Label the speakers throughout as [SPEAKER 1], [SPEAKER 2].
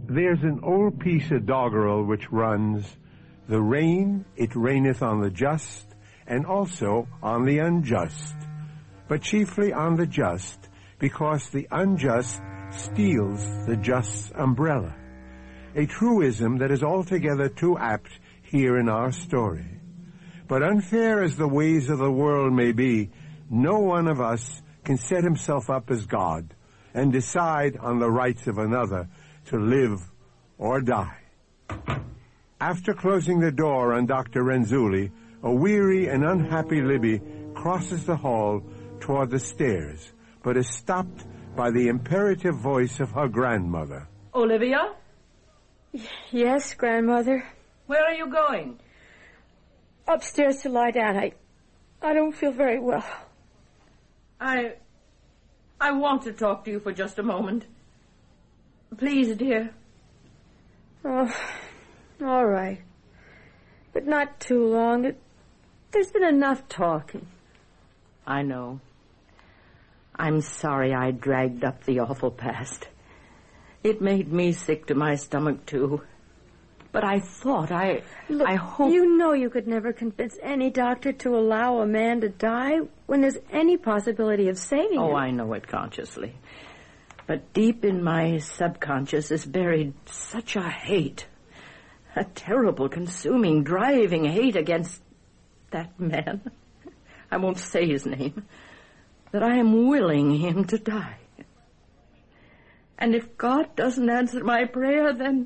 [SPEAKER 1] There's an old piece of doggerel which runs, "The rain, it raineth on the just, and also on the unjust, but chiefly on the just, because the unjust steals the just's umbrella." A truism that is altogether too apt here in our story. But unfair as the ways of the world may be, no one of us can set himself up as God and decide on the rights of another to live or die. After closing the door on Dr. Renzulli, a weary and unhappy Libby crosses the hall toward the stairs, but is stopped by the imperative voice of her grandmother.
[SPEAKER 2] Olivia?
[SPEAKER 3] Yes, Grandmother?
[SPEAKER 2] Where are you going?
[SPEAKER 3] Upstairs to lie down. I don't feel very well.
[SPEAKER 2] I want to talk to you for just a moment. Please, dear.
[SPEAKER 3] Oh, all right. But not too long. There's been enough talking.
[SPEAKER 2] I know. I'm sorry I dragged up the awful past. It made me sick to my stomach, too. But I thought
[SPEAKER 3] Look,
[SPEAKER 2] I hope...
[SPEAKER 3] You know you could never convince any doctor to allow a man to die when there's any possibility of saving him.
[SPEAKER 2] Oh, I know it consciously. But deep in my subconscious is buried such a hate. A terrible, consuming, driving hate against that man. I won't say his name. That I am willing him to die. And if God doesn't answer my prayer, then...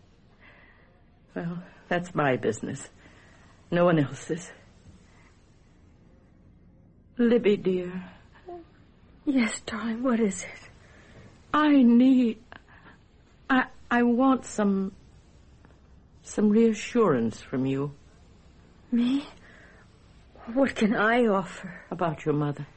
[SPEAKER 2] Well, that's my business. No one else's. Libby, dear.
[SPEAKER 3] Yes, darling, what is it?
[SPEAKER 2] I want some reassurance from you.
[SPEAKER 3] Me? What can I offer?
[SPEAKER 2] About your mother.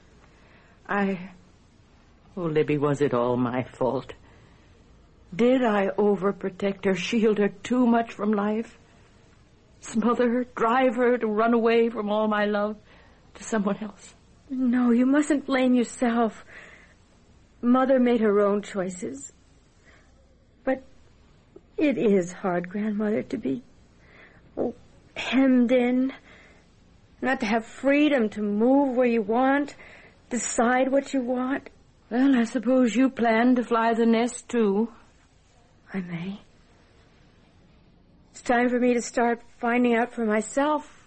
[SPEAKER 2] Oh, Libby, was it all my fault? Did I overprotect her, shield her too much from life? Smother her, drive her to run away from all my love to someone else?
[SPEAKER 3] No, you mustn't blame yourself. Mother made her own choices. But it is hard, Grandmother, to be hemmed in. Not to have freedom to move where you want, decide what you want.
[SPEAKER 2] Well, I suppose you plan to fly the nest, too.
[SPEAKER 3] I may. It's time for me to start finding out for myself